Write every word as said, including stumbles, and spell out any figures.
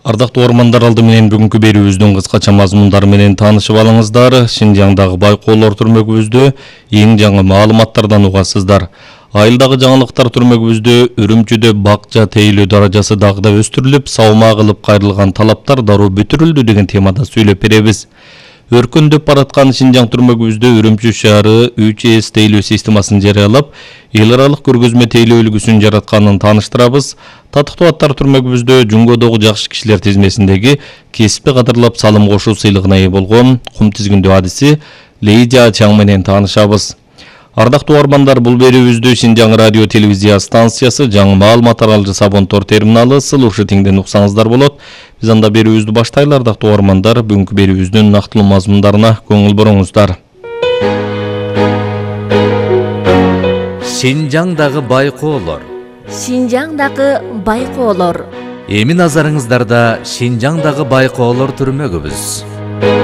Ардактуу ормандар, алды менен бүгүнкү берүүбүздүн кыскача мазмундары менен таанышып алыңыздар. Шинжаңдагы байкоолор түрмөгүбүздө эң жаңы маалыматтардан угасыздар. Айылдагы жаңылыктар түрмөгүбүздө Үрүмчүдө бакча тейлөө даражасы дагы да өстүрүлүп, саума кылып кайрылган талаптар дароо бүтүрүлдү деген темада сүйлөп беребиз. Өркөндөп бараткан Шинжаң түрмөгүбүздө Үрүмчү шаары үч эс тейлөө системасын жарыялап, эл аралык көргөзмө тейлөө үлгүсүн жаратканын тааныштырабыз. Татыктуу аттар түрмөгүбүздө Жунгодогу жакшы кишилер тизмесиндеги кеспи кадырлап салым кошуу сыйлыгына ээ болгон кум тизгиндөө адиси Лейжа Чаң менен таанышабыз. Ардактуу армандар, бул берүүбүздү Шинжаң радио телевизия станциясы, жаңы маалымат аралжы Сабонтор терминалы Сылушы тиңден уксаңыздар болот. Биз анда берүүбүздү баштайлы. Ардактуу армандар, бүгүнкү берүүбүздүн нактылуу мазмундарына көңүл буруңуздар. Шинжаңдагы байкоолор. Шинжаңдагы байкоолор. Эми назарыңыздарда Шинжаңдагы байкоолор түрмөгүбүз.